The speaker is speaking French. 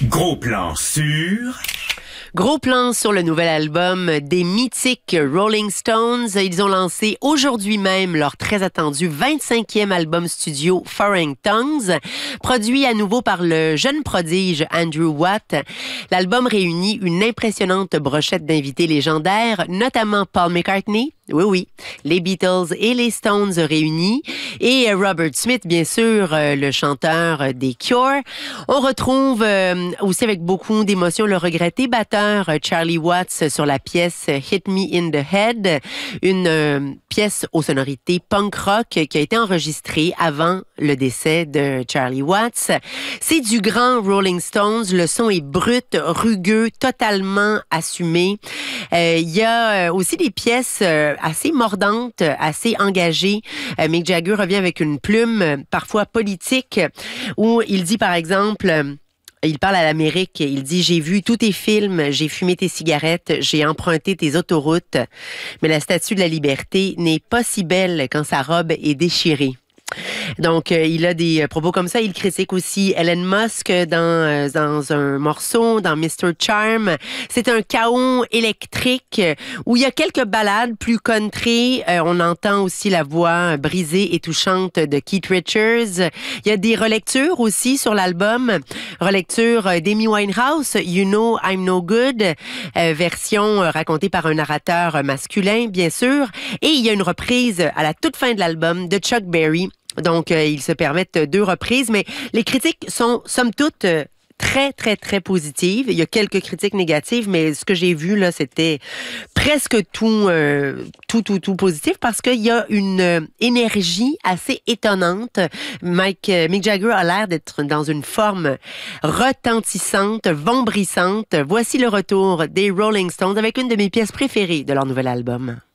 Gros plan sur... Gros plan sur le nouvel album des mythiques Rolling Stones. Ils ont lancé aujourd'hui même leur très attendu 25e album studio Foreign Tongues, produit à nouveau par le jeune prodige Andrew Watt. L'album réunit une impressionnante brochette d'invités légendaires, notamment Paul McCartney, oui, les Beatles et les Stones réunis, et Robert Smith, bien sûr, le chanteur des Cure. On retrouve aussi avec beaucoup d'émotion le regretté batteur Charlie Watts sur la pièce Hit Me in the Head, une pièce aux sonorités punk rock qui a été enregistrée avant le décès de Charlie Watts. C'est du grand Rolling Stones, le son est brut, rugueux, totalement assumé. Il y a aussi des pièces assez mordantes, assez engagées. Mick Jagger revient avec une plume parfois politique où il dit par exemple... Il parle à l'Amérique, il dit « J'ai vu tous tes films, j'ai fumé tes cigarettes, j'ai emprunté tes autoroutes, mais la statue de la liberté n'est pas si belle quand sa robe est déchirée. » Donc, il a des propos comme ça. Il critique aussi Elon Musk dans un morceau, dans Mr. Charm. C'est un chaos électrique où il y a quelques ballades plus country. On entend aussi la voix brisée et touchante de Keith Richards. Il y a des relectures aussi sur l'album. Relecture d'Amy Winehouse, You Know I'm No Good, version racontée par un narrateur masculin, bien sûr. Et il y a une reprise à la toute fin de l'album de Chuck Berry. Donc, ils se permettent 2 reprises, mais les critiques sont, somme toute, très positives. Il y a quelques critiques négatives, mais ce que j'ai vu, là, c'était presque tout positif parce qu'il y a une énergie assez étonnante. Mick Jagger a l'air d'être dans une forme retentissante, vombrissante. Voici le retour des Rolling Stones avec une de mes pièces préférées de leur nouvel album.